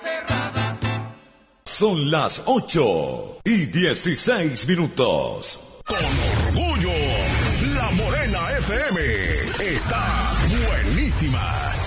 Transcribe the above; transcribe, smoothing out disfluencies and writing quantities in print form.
Son las 8:16. Con orgullo, La Morena FM está buenísima.